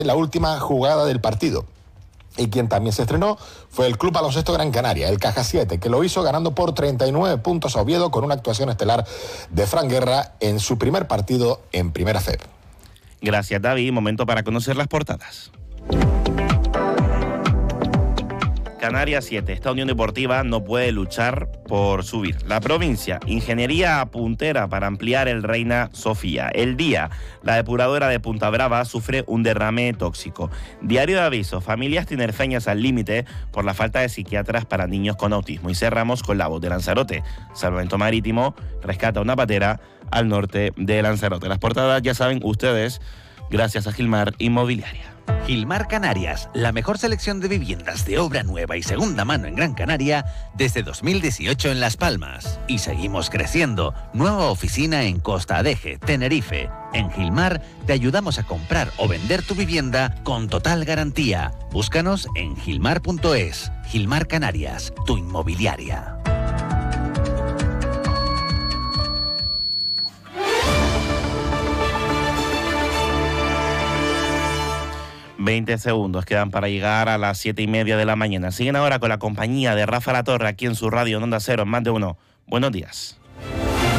la última jugada del partido. Y quien también se estrenó fue el Club Baloncesto Gran Canaria, el Caja 7, que lo hizo ganando por 39 puntos a Oviedo con una actuación estelar de Fran Guerra en su primer partido en Primera FEB. Gracias, David. Momento para conocer las portadas. Canarias 7. Esta Unión Deportiva no puede luchar por subir. La provincia, ingeniería puntera para ampliar el Reina Sofía. El Día, la depuradora de Punta Brava sufre un derrame tóxico. Diario de Aviso, familias tinerfeñas al límite por la falta de psiquiatras para niños con autismo. Y cerramos con La Voz de Lanzarote. Salvamento Marítimo rescata una patera al norte de Lanzarote. Las portadas ya saben ustedes, gracias a Gilmar Inmobiliaria. Gilmar Canarias, la mejor selección de viviendas de obra nueva y segunda mano en Gran Canaria desde 2018 en Las Palmas. Y seguimos creciendo. Nueva oficina en Costa Adeje, Tenerife. En Gilmar te ayudamos a comprar o vender tu vivienda con total garantía. Búscanos en gilmar.es. Gilmar Canarias, tu inmobiliaria. 20 segundos quedan para llegar a las 7:30 de la mañana. Siguen ahora con la compañía de Rafa La Torre aquí en su radio en Onda Cero, en Más de Uno. Buenos días.